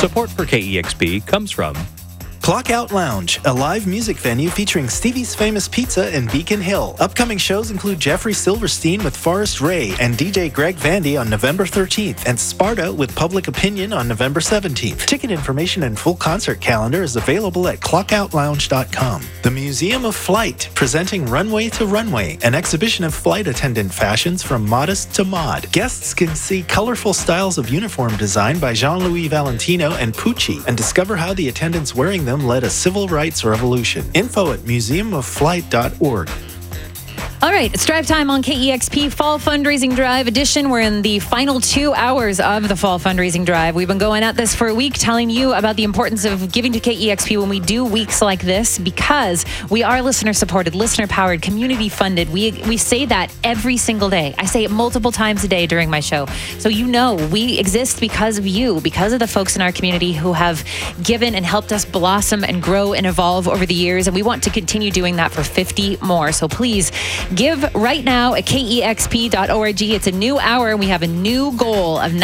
Support for KEXP comes from Clock Out Lounge, a live music venue featuring Stevie's Famous Pizza in Beacon Hill. Upcoming shows include Jeffrey Silverstein with Forrest Ray and DJ Greg Vandy on November 13th and Sparta with Public Opinion on November 17th. Ticket information and full concert calendar is available at clockoutlounge.com. The Museum of Flight, presenting Runway to Runway, an exhibition of flight attendant fashions from modest to mod. Guests can see colorful styles of uniform design by Jean-Louis Valentino and Pucci and discover how the attendants wearing them led a civil rights revolution. Info at museumofflight.org. All right, it's drive time on KEXP Fall Fundraising Drive edition. We're in the final 2 hours of the Fall Fundraising Drive. We've been going at this for a week, telling you about the importance of giving to KEXP when we do weeks like this, because we are listener-supported, listener-powered, community-funded. We say that every single day. I say it multiple times a day during my show. So you know we exist because of you, because of the folks in our community who have given and helped us blossom and grow and evolve over the years, and we want to continue doing that for 50 more. So please, give right now at KEXP.org. It's a new hour, and we have a new goal of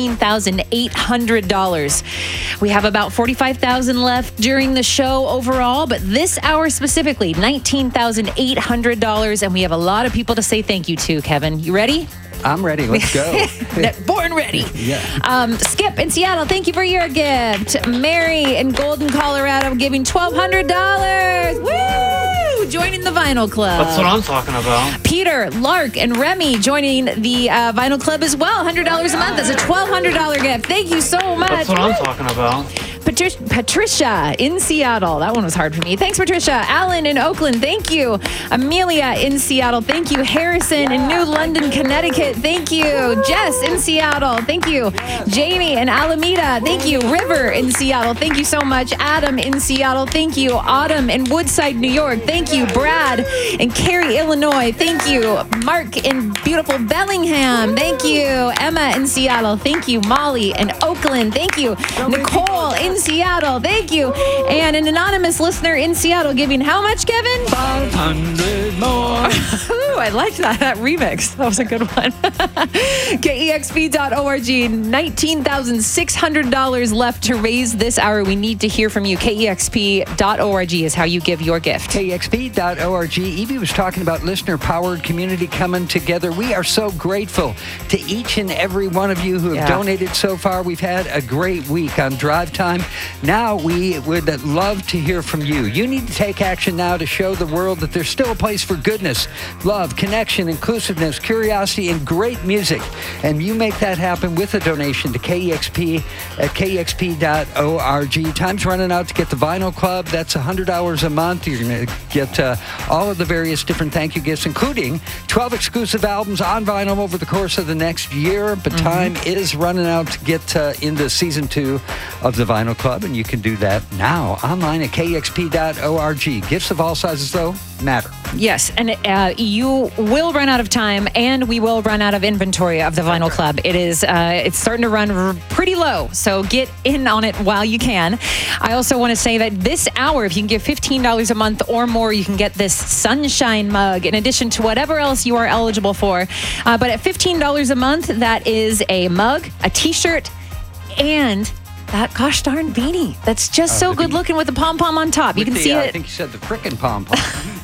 $19,800. We have about $45,000 left during the show overall, but this hour specifically, $19,800, and we have a lot of people to say thank you to, Kevin. You ready? I'm ready. Let's go. Born ready. Yeah. Skip in Seattle, thank you for your gift. Mary in Golden, Colorado, giving $1,200. Woo! Joining the Vinyl Club. That's what I'm talking about. Peter, Lark, and Remy joining the Vinyl Club as well. $100 a month. That's a $1,200 gift. Thank you so much. That's what I'm talking about. Patricia in Seattle. That one was hard for me. Thanks, Patricia. Alan in Oakland. Thank you. Amelia in Seattle. Thank you. Harrison in New London, Connecticut. Thank you. Jess in Seattle. Thank you. Jamie in Alameda. Thank you. River in Seattle. Thank you so much. Adam in Seattle. Thank you. Autumn in Woodside, New York. Thank you. Brad in Cary, Illinois. Thank you. Mark in beautiful Bellingham. Thank you. Emma in Seattle. Thank you. Molly in Oakland. Thank you. Nicole in Seattle. Thank you. And an anonymous listener in Seattle giving how much, Kevin? 500 more. Ooh, I liked that remix. That was a good one. KEXP.org. $19,600 left to raise this hour. We need to hear from you. KEXP.org is how you give your gift. KEXP.org. Evie was talking about listener-powered community coming together. We are so grateful to each and every one of you who have donated so far. We've had a great week on Drive Time. Now we would love to hear from you. You need to take action now to show the world that there's still a place for goodness, love, connection, inclusiveness, curiosity, and great music. And you make that happen with a donation to KEXP at KEXP.org. Time's running out to get the Vinyl Club. That's $100 a month. You're going to get all of the various different thank you gifts, including 12 exclusive albums on vinyl over the course of the next year. But time is running out to get into season 2 of the Vinyl Club, and you can do that now online at KEXP.org. Gifts of all sizes, though, matter. Yes, and you will run out of time, and we will run out of inventory of the Vinyl Club. It is it's starting to run pretty low, so get in on it while you can. I also want to say that this hour, if you can give $15 a month or more, you can get this Sunshine mug in addition to whatever else you are eligible for. But at $15 a month, that is a mug, a T-shirt, and that gosh darn beanie. That's just so good looking with the pom-pom on top. You can see it. I think you said the frickin' pom-pom.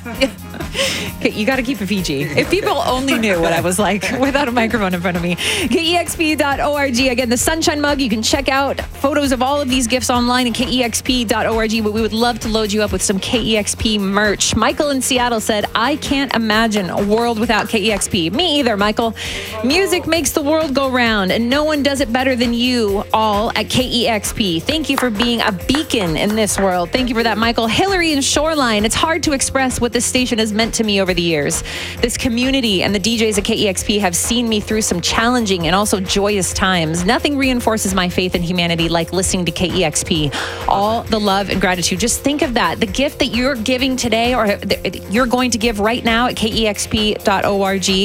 You got to keep it PG. If people only knew what I was like without a microphone in front of me. KEXP.org. Again, the Sunshine mug. You can check out photos of all of these gifts online at KEXP.org. But we would love to load you up with some KEXP merch. Michael in Seattle said, I can't imagine a world without KEXP. Me either, Michael. Music makes the world go round, and no one does it better than you all at KEXP. Thank you for being a beacon in this world. Thank you for that, Michael. Hillary in Shoreline. It's hard to express what this station has meant to me over the years. This community and the DJs at KEXP have seen me through some challenging and also joyous times. Nothing reinforces my faith in humanity like listening to KEXP. All the love and gratitude. Just think of that. The gift that you're giving today or you're going to give right now at KEXP.org